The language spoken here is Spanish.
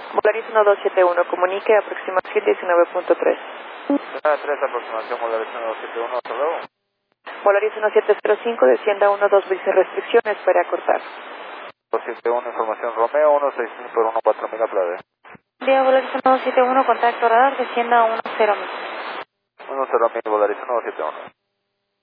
Volaris 1271, comunique aproximación 19.3. 3, aproximación Volaris 1271, hasta luego. Volaris 1705, descienda 12 sin restricciones para cortar. 271, información Romeo, 165 por 14000 aplaude. Día Volaris 1271, contacto radar, descienda 10.000. 10000, Volaris 171.